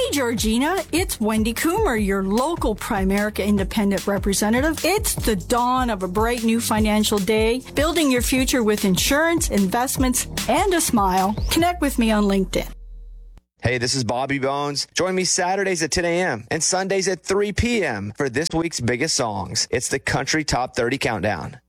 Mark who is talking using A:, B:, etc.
A: Georgina, it's Wendy Coomer, your local Primerica Independent Representative. It's the dawn of a bright new financial day, building your future with insurance, investments, and a smile. Connect with me on LinkedIn.
B: Hey, this is Bobby Bones. Join me Saturdays at 10 a.m. and Sundays at 3 p.m. for this week's biggest songs. It's the Country Top 30 Countdown.